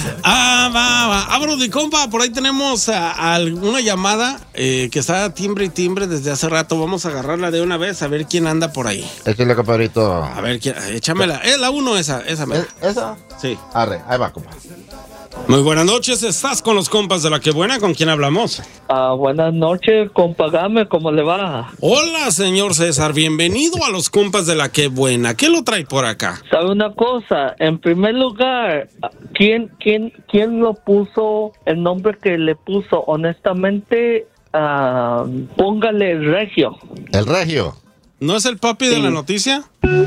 Brody, compa, por ahí tenemos alguna llamada que está timbre y timbre desde hace rato. Vamos a agarrarla de una vez a ver quién anda por ahí. Échale, compadrito. A ver, échamela. Es la 1 esa. ¿Esa? Sí. Arre, ahí va, compa. Muy buenas noches, estás con los compas de La Que Buena, ¿con quién hablamos? Buenas noches, compa Game, ¿cómo le va? Hola, señor César, bienvenido a los compas de La Que Buena. ¿Qué lo trae por acá? ¿Sabe una cosa? En primer lugar, ¿quién lo puso, el nombre que le puso? Honestamente, póngale Regio. ¿El Regio? ¿No es el papi de la noticia?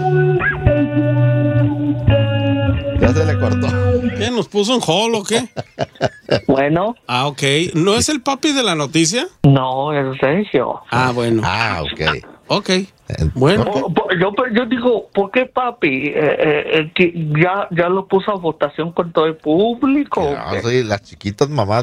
Ya se le cortó. ¿Qué? ¿Nos puso en hall o qué? Bueno. Ok. ¿No es el papi de la noticia? No, es Regio. Bueno. Ok. Ok. Bueno. Yo digo, ¿por qué papi? ¿Ya lo puso a votación con todo el público? Sí, las chiquitas mamás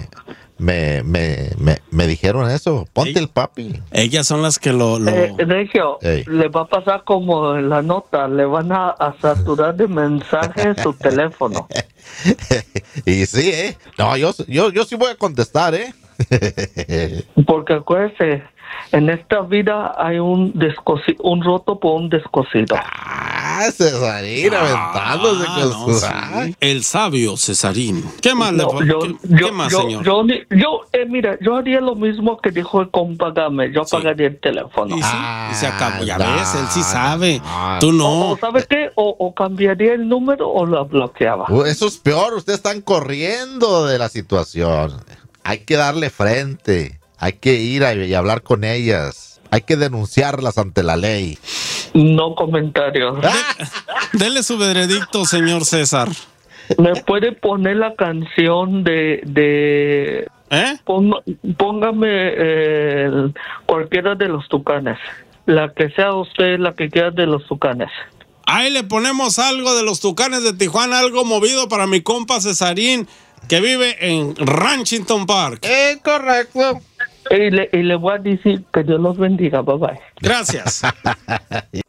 me dijeron eso. Ponte el papi. Ellas son las que lo... Regio, le va a pasar como en la nota, le van a saturar de mensajes su teléfono. Y sí, No, yo sí voy a contestar, Porque acuérdese, en esta vida hay un roto por un descosido. Cesarín aventándose con su... Sí. El sabio Cesarín. ¿Qué más? ¿Qué más, señor? Mira, yo haría lo mismo que dijo el compa Game. Yo apagaría el teléfono. Y se acabó. Ya ves, él sí sabe. Tú no. O ¿sabe qué? O cambiaría el número o lo bloqueaba. Eso es peor. Ustedes están corriendo de la situación. Hay que darle frente. Hay que ir y hablar con ellas. Hay que denunciarlas ante la ley. No comentarios. Dele su veredicto, señor César. ¿Me puede poner la canción de póngame cualquiera de los Tucanes. La que sea usted, la que quiera de los Tucanes. Ahí le ponemos algo de los Tucanes de Tijuana, algo movido para mi compa Cesarín, que vive en Ranchington Park. Correcto. Y le voy a decir que Dios los bendiga. Bye bye. Gracias.